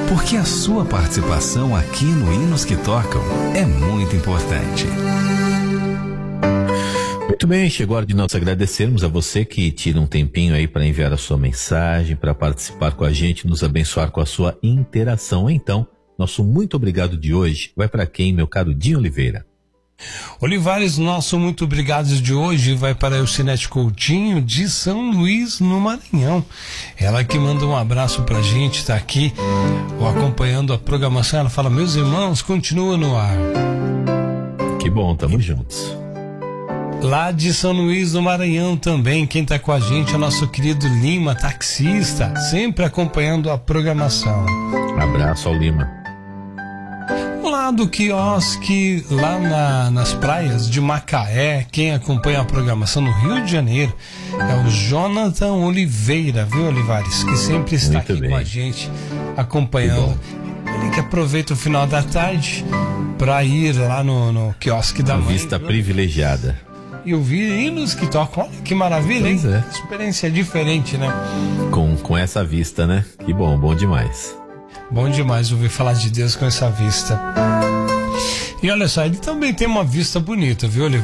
porque a sua participação aqui no Hinos que Tocam é muito importante. Muito bem, chegou a hora de nós agradecermos a você que tira um tempinho aí para enviar a sua mensagem, para participar com a gente, nos abençoar com a sua interação. Então, nosso muito obrigado de hoje vai para quem, meu caro Dinho Oliveira? Olivares, nosso muito obrigado de hoje vai para a Elcinete Coutinho, de São Luís, no Maranhão. Ela que manda um abraço pra gente, tá aqui acompanhando a programação. Ela fala: meus irmãos, continua no ar. Que bom, tamo juntos. Lá de São Luís, no Maranhão também, quem tá com a gente é nosso querido Lima, taxista, sempre acompanhando a programação. Abraço ao Lima. Lá do quiosque, lá nas praias de Macaé, quem acompanha a programação no Rio de Janeiro é o Jonathan Oliveira, viu, Olivares? Que sempre está muito aqui bem. com a gente, acompanhando. Ele que aproveita o final da tarde para ir lá no quiosque da mãe. Vista privilegiada. E ouvir hinos que tocam. Olha que maravilha, pois hein? É. Experiência diferente, né? Com essa vista, né? Que bom demais. Bom demais ouvir falar de Deus com essa vista. E olha só, ele também tem uma vista bonita, viu, Oliveira?